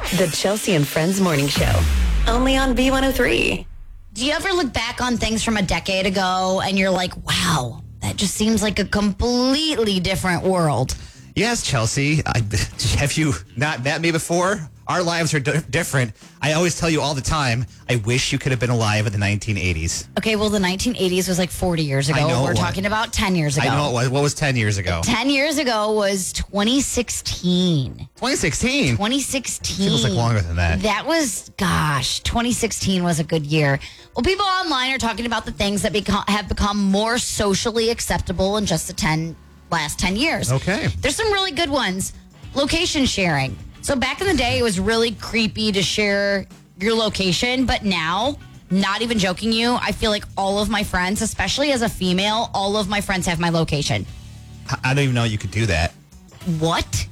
The Chelsea and Friends Morning Show. Only on B103. Do you ever look back on things from a decade ago and you're like, wow, that just seems like a completely different world? Yes, Chelsea. Have you not met me before? Our lives are different. I always tell you all the time, I wish you could have been alive in the 1980s. Okay, well, the 1980s was like 40 years ago. I know We're talking about 10 years ago. I know it was. What was 10 years ago? 10 years ago was 2016. 2016? 2016. Feels like longer than that. That was, 2016 was a good year. Well, people online are talking about the things that have become more socially acceptable in just the last 10 years. Okay. There's some really good ones. Location sharing. So back in the day, it was really creepy to share your location. But now, not even joking you, I feel like all of my friends, especially as a female, all of my friends have my location. I don't even know you could do that. What?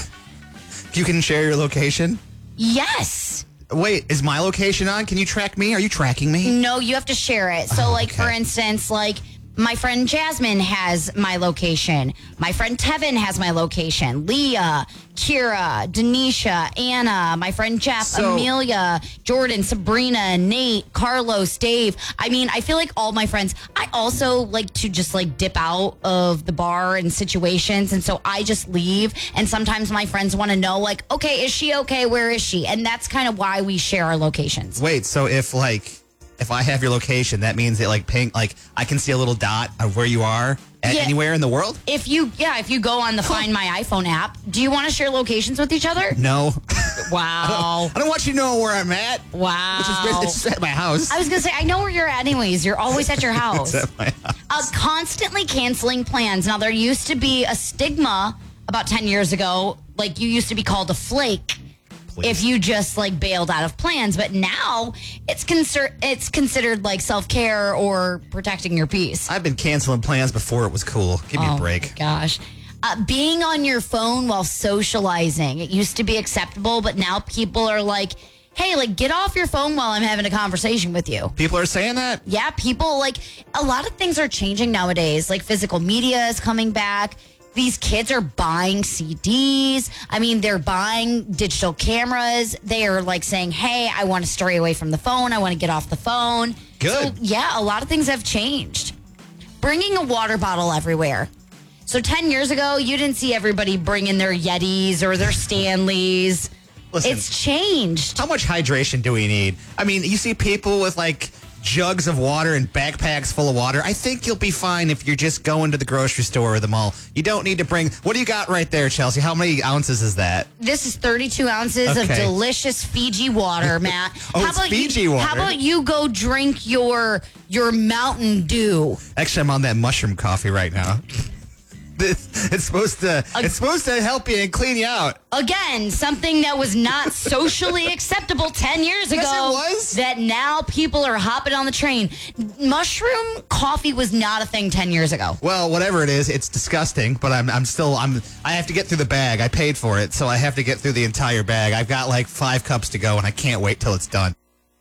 You can share your location? Yes. Wait, is my location on? Can you track me? Are you tracking me? No, you have to share it. So, for instance, my friend Jasmine has my location. My friend Tevin has my location. Leah, Kira, Denisha, Anna, my friend Jeff, Amelia, Jordan, Sabrina, Nate, Carlos, Dave. I mean, I feel like all my friends. I also like to just dip out of the bar and situations. And so I just leave. And sometimes my friends want to know, okay, is she okay? Where is she? And that's kind of why we share our locations. Wait, so if I have your location, that means that I can see a little dot of where you are anywhere in the world? If you go on the Find My iPhone app, do you want to share locations with each other? No. Wow. I don't want you to know where I'm at. Wow. It's just at my house. I was going to say, I know where you're at anyways. You're always at your house. It's at my house. Constantly canceling plans. Now, there used to be a stigma about 10 years ago. You used to be called a flake. If you just bailed out of plans, but now it's considered self-care or protecting your peace. I've been canceling plans before it was cool. Give me a break. My gosh. Being on your phone while socializing. It used to be acceptable, but now people are hey, get off your phone while I'm having a conversation with you. People are saying that? Yeah, people a lot of things are changing nowadays. Physical media is coming back. These kids are buying CDs. I mean, they're buying digital cameras. They are saying, hey, I want to stray away from the phone. I want to get off the phone. Good. So, yeah, a lot of things have changed. Bringing a water bottle everywhere. So 10 years ago, you didn't see everybody bringing their Yetis or their Stanleys. Listen, it's changed. How much hydration do we need? I mean, you see people with jugs of water and backpacks full of water. I think you'll be fine if you're just going to the grocery store or the mall. You don't need to bring... What do you got right there, Chelsea? How many ounces is that? This is 32 ounces of delicious Fiji water, Matt. Fiji water? How about you go drink your Mountain Dew? Actually, I'm on that mushroom coffee right now. It's supposed to help you and clean you out. Again, something that was not socially acceptable 10 years ago. Yes, it was. That now people are hopping on the train. Mushroom coffee was not a thing 10 years ago. Well, whatever it is, it's disgusting, but I have to get through the bag. I paid for it, so I have to get through the entire bag. I've got 5 cups to go, and I can't wait till it's done.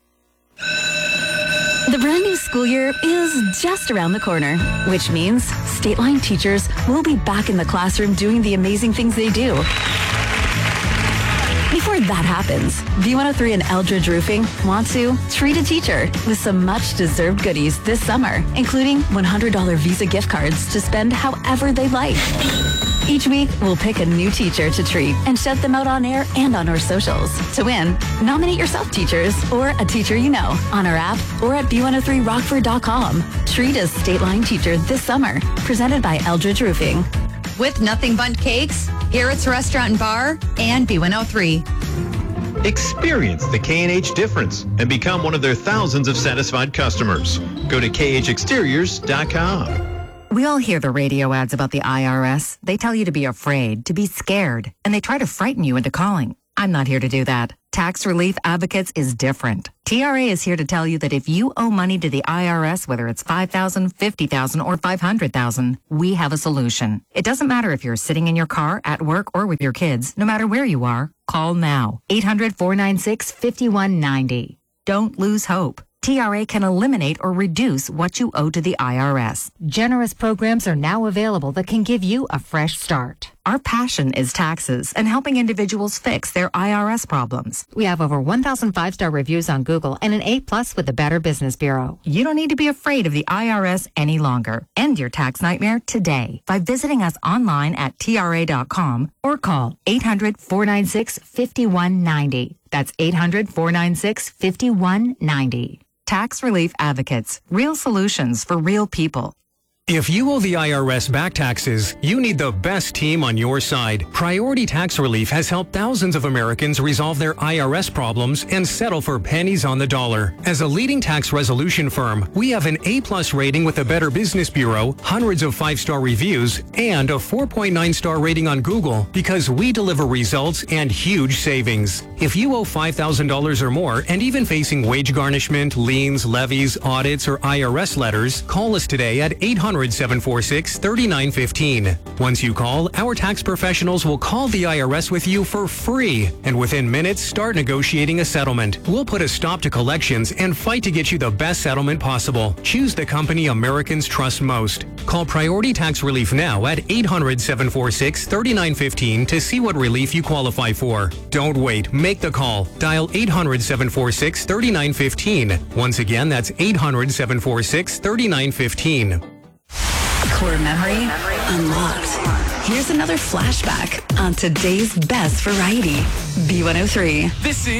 The brand new school year is just around the corner, which means State Line teachers will be back in the classroom doing the amazing things they do. Before that happens, B103 and Eldridge Roofing want to treat a teacher with some much-deserved goodies this summer, including $100 Visa gift cards to spend however they like. Each week, we'll pick a new teacher to treat and shout them out on air and on our socials. To win, nominate yourself, teachers, or a teacher you know, on our app or at b103rockford.com. Treat a State Line teacher this summer. Presented by Eldridge Roofing. With Nothing Bundt Cakes, Garrett's Restaurant and Bar, and B103. Experience the K&H difference and become one of their thousands of satisfied customers. Go to khexteriors.com. We all hear the radio ads about the IRS. They tell you to be afraid, to be scared, and they try to frighten you into calling. I'm not here to do that. Tax Relief Advocates is different. TRA is here to tell you that if you owe money to the IRS, whether it's $5,000, $50,000, or $500,000, we have a solution. It doesn't matter if you're sitting in your car, at work, or with your kids. No matter where you are, call now. 800-496-5190. Don't lose hope. TRA can eliminate or reduce what you owe to the IRS. Generous programs are now available that can give you a fresh start. Our passion is taxes and helping individuals fix their IRS problems. We have over 1,000 5-star reviews on Google and an A+ with the Better Business Bureau. You don't need to be afraid of the IRS any longer. End your tax nightmare today by visiting us online at TRA.com or call 800-496-5190. That's 800-496-5190. Tax Relief Advocates. Real solutions for real people. If you owe the IRS back taxes, you need the best team on your side. Priority Tax Relief has helped thousands of Americans resolve their IRS problems and settle for pennies on the dollar. As a leading tax resolution firm, we have an A+ rating with the Better Business Bureau, hundreds of 5-star reviews, and a 4.9-star rating on Google because we deliver results and huge savings. If you owe $5,000 or more and even facing wage garnishment, liens, levies, audits, or IRS letters, call us today at 800-746-3915. Once you call, our tax professionals will call the IRS with you for free, and within minutes, start negotiating a settlement. We'll put a stop to collections and fight to get you the best settlement possible. Choose the company Americans trust most. Call Priority Tax Relief now at 800-746-3915 to see what relief you qualify for. Don't wait. Make the call. Dial 800-746-3915. Once again, that's 800-746-3915. Core memory unlocked. Here's another flashback on today's best variety. B103. This is